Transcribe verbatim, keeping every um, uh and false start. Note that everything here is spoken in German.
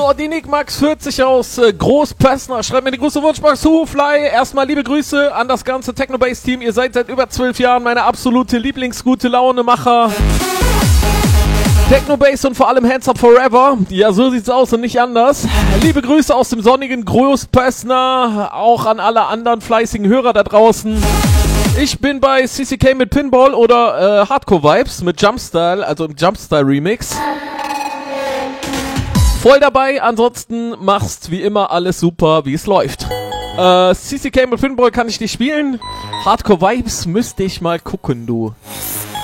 So, die Nick Max vierzig aus äh, Großpössner. Schreibt mir die Grüße, Wunschbox zu Fly. Erstmal liebe Grüße an das ganze Technobase-Team. Ihr seid seit über zwölf Jahren meine absolute Lieblingsgute-Laune-Macher. Technobase und vor allem Hands Up Forever. Ja, so sieht's aus und nicht anders. Liebe Grüße aus dem sonnigen Großpössner. Auch an alle anderen fleißigen Hörer da draußen. Ich bin bei C C K mit Pinball oder äh, Hardcore Vibes mit Jumpstyle, also im Jumpstyle Remix. Voll dabei, ansonsten machst wie immer alles super, wie es läuft. Äh, C C K mit Pinball kann ich nicht spielen. Hardcore Vibes müsste ich mal gucken, du.